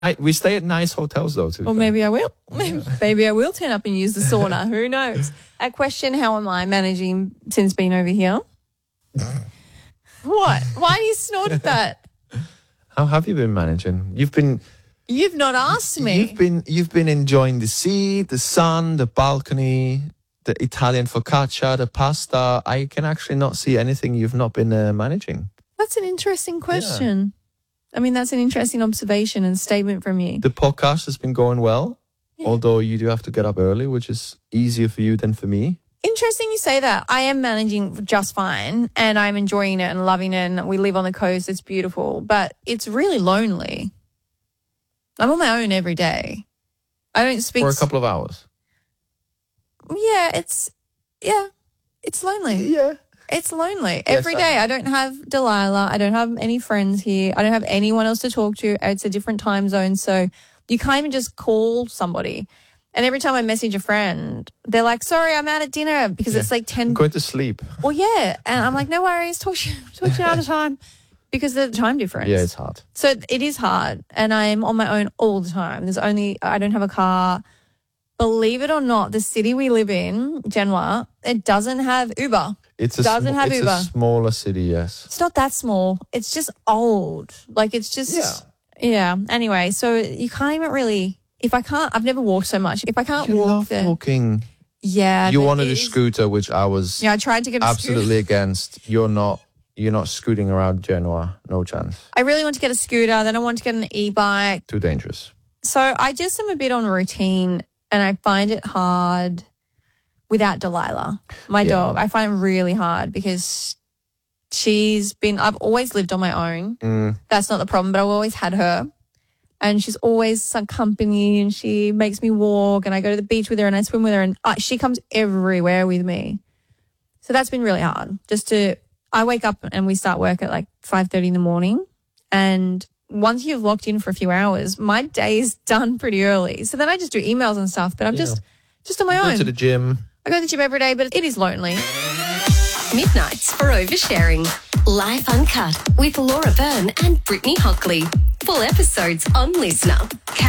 We stay at nice hotels though too. Or maybe I will. Maybe I will turn up and use the sauna. Who knows? A question, how am I managing since being over here? What? Why do you snort at that? How have you been managing? You've not asked me. You've been enjoying the sea, the sun, the balcony, the Italian focaccia, the pasta. I can actually not see anything you've not been managing. That's an interesting question. I mean, that's an interesting observation and statement from you. The podcast has been going well, although you do have to get up early, which is easier for you than for me. Interesting you say that. I am managing just fine and I'm enjoying it and loving it. And we live on the coast. It's beautiful, but it's really lonely. I'm on my own every day. I don't speak for a couple of hours. Yeah, it's lonely. Yeah. It's lonely. Every day I don't have Delilah. I don't have any friends here. I don't have anyone else to talk to. It's a different time zone. So you can't even just call somebody. And every time I message a friend, they're like, sorry, I'm out at dinner because it's like 10. I'm going to sleep. Well, yeah. And I'm like, no worries. Talk to you another time because of the time difference. Yeah, it's hard. So it is hard. And I'm on my own all the time. I don't have a car. Believe it or not, the city we live in, Genoa, it doesn't have Uber. It's a smaller city, yes. It's not that small. It's just old. Like it's just, yeah. Anyway, so you can't even really, I've never walked so much. If I can't you walk love there. walking. Yeah. You wanted a scooter, which I was I tried to get absolutely against. You're not scooting around Genoa. No chance. I really want to get a scooter. Then I want to get an e-bike. Too dangerous. So I just am a bit on routine and I find it hard without Delilah, my dog. I find it really hard because I've always lived on my own. That's not the problem, but I've always had her. And she's always some company and she makes me walk and I go to the beach with her and I swim with her and she comes everywhere with me. So that's been really hard. I wake up and we start work at like 5:30 in the morning and once you've locked in for a few hours, my day is done pretty early. So then I just do emails and stuff, but I'm just on my own. Go to the gym. I go to the gym every day, but it is lonely. Midnights for Oversharing. Life Uncut with Laura Byrne and Brittany Hockley. Full episodes on Listener.